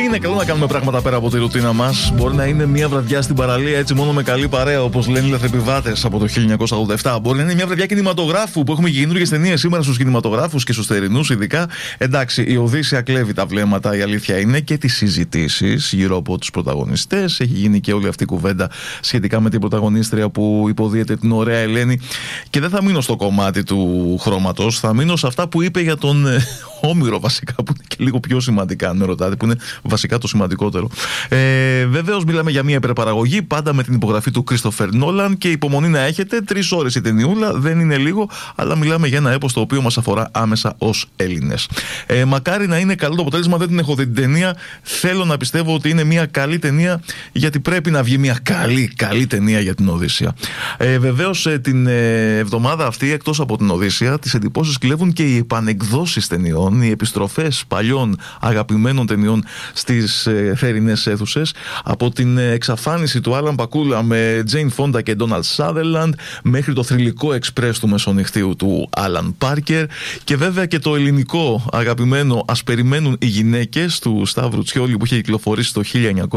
είναι καλό να κάνουμε πράγματα πέρα από τη ρουτίνα μας. Μπορεί να είναι μια βραδιά στην παραλία, έτσι μόνο με καλή παρέα, όπως λένε οι λαθρεπιβάτες από το 1987. Μπορεί να είναι μια βραδιά κινηματογράφου που έχουμε καινούργιες ταινίες σήμερα στους κινηματογράφους και στους θερινούς, ειδικά. Εντάξει, η Οδύσσεια κλέβει τα βλέμματα, η αλήθεια είναι, και τις συζητήσεις γύρω από τους πρωταγωνιστές. Έχει γίνει και όλη αυτή η κουβέντα σχετικά με την πρωταγωνίστρια που υποδίεται την ωραία Ελένη. Και δεν θα μείνω στο κομμάτι του χρώματος, θα μείνω σε αυτά που είπε για τον Όμηρο, βασικά, που είναι και λίγο πιο σημαντικά, αν με ρωτάτε, που είναι βασικά το σημαντικότερο. Βεβαίως, μιλάμε για μια υπερπαραγωγή, πάντα με την υπογραφή του Κρίστοφερ Νόλαν, και υπομονή να έχετε. 3 ώρες η ταινιούλα, δεν είναι λίγο, αλλά μιλάμε για ένα έπος το οποίο μας αφορά άμεσα ως Έλληνες. Μακάρι να είναι καλό το αποτέλεσμα, δεν την έχω δει την ταινία. Θέλω να πιστεύω ότι είναι μια καλή ταινία, γιατί πρέπει να βγει μια καλή ταινία για την Οδύσσεια. Βεβαίως, την εβδομάδα αυτή, εκτός από την Οδύσσεια, τις εντυπώσεις κλέβουν και οι επανεκδόσεις ταινιών, οι επιστροφές παλιών αγαπημένων ταινιών στις θερινές αίθουσες, από την εξαφάνιση του Άλαν Πακούλα με Τζέιν Φόντα και Ντόναλντ Σάδερλαντ, μέχρι το θρυλικό εξπρές του μεσονυχτίου του Άλαν Πάρκερ, και βέβαια και το ελληνικό αγαπημένο Ας περιμένουν οι γυναίκες του Σταύρου Τσιόλη, που είχε κυκλοφορήσει το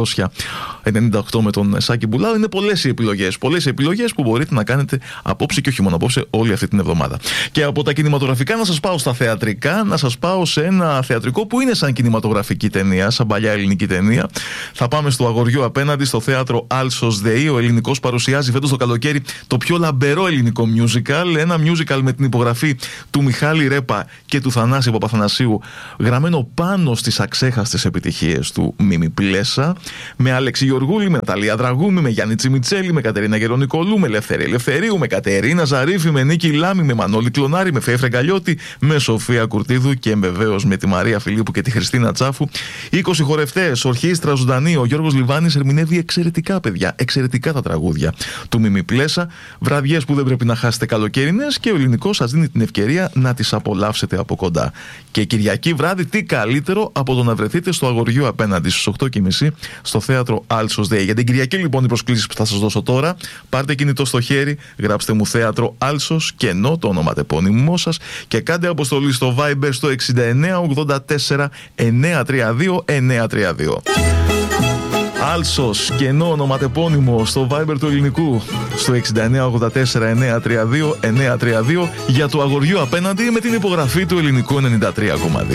1998 με τον Σάκη Μπουλάου. Είναι πολλές οι επιλογές που μπορείτε να κάνετε απόψε, και όχι μόνο απόψε, όλη αυτή την εβδομάδα. Και από τα κινηματογραφικά να σας πάω στα θεατρικά, να σας πάω σε ένα θεατρικό που είναι σαν κινηματογραφική ταινία, σαν παλιά ελληνική ταινία. Θα πάμε στο Αγοριού απέναντι, στο θέατρο Άλσος ΔΕΗ. Ο ελληνικός παρουσιάζει φέτος το καλοκαίρι το πιο λαμπερό ελληνικό musical. Ένα musical με την υπογραφή του Μιχάλη Ρέπα και του Θανάση Παπαθανασίου, γραμμένο πάνω στις αξέχαστες επιτυχίες του Μίμη Πλέσα. Με Άλεξη Γεωργούλη, με Ναταλία Δραγούμη, με Γιάννη Τσιμιτσέλη, με Κατερίνα Γερονικολού, με Ελευθερία Ελευθερίου, με Κατερίνα Ζαρίφη, με Νίκη Λάμη, με Μανώλη Κλονάρη, με Φέη Φρεγκαλιώτη, με Σοφία Κουρτίδου και βεβαίως με τη Μαρία Φιλίππου και τη Χριστίνα Τσάφου. 20 χορευτές, ορχήστρα ζωντανή. Ο Γιώργος Λιβάνης ερμηνεύει εξαιρετικά, παιδιά, εξαιρετικά τα τραγούδια του Μίμη Πλέσα. Βραδιές που δεν πρέπει να χάσετε καλοκαιρινές, και ο ελληνικός σας δίνει την ευκαιρία να τις απολαύσετε από κοντά. Και Κυριακή βράδυ, τι καλύτερο από το να βρεθείτε στο Αγοριού απέναντι στις 8:30 στο θέατρο Άλσος ΔΕΗ. Για την Κυριακή, λοιπόν, οι προσκλήσεις που θα σας δώσω τώρα, πάρτε κινητό στο χέρι, γράψτε μου θέατρο Άλσος, κενό το ονοματεπώνυμό σας, και κάντε αποστολή στο Viber στο 6984 932 932. Άλσος, κενό ονοματεπώνυμο στο Viber του ελληνικού στο 6984 932 932 για το Αγοριού απέναντι, με την υπογραφή του ελληνικού 93,2.